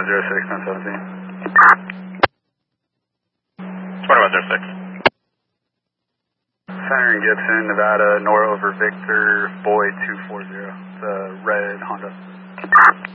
2106. Center in Gibson, Nevada, Nor over Victor, Boyd 240, the red Honda.